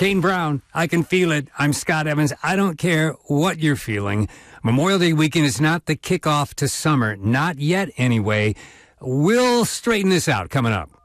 Kane Brown, I can feel it. I'm Scott Evans. I don't care what you're feeling. Memorial Day weekend is not the kickoff to summer. Not yet, anyway. We'll straighten this out coming up.